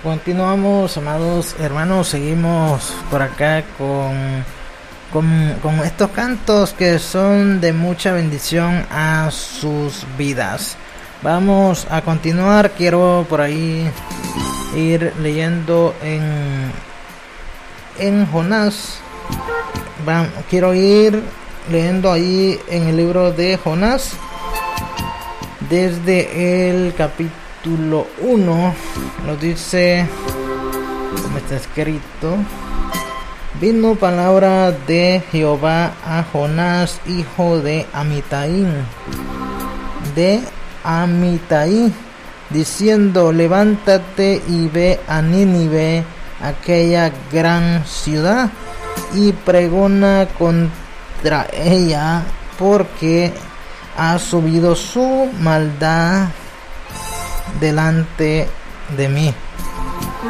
Continuamos, amados hermanos, seguimos por acá con estos cantos que son de mucha bendición a sus vidas. Vamos a continuar, quiero por ahí ir leyendo en Jonás. Quiero ir leyendo ahí en el libro de Jonás, desde el capítulo 1, nos dice, como está escrito: vino palabra de Jehová a Jonás, hijo de Amitai, diciendo: levántate y ve a Nínive, aquella gran ciudad, y pregona contra ella, porque ha subido su maldad delante de mí.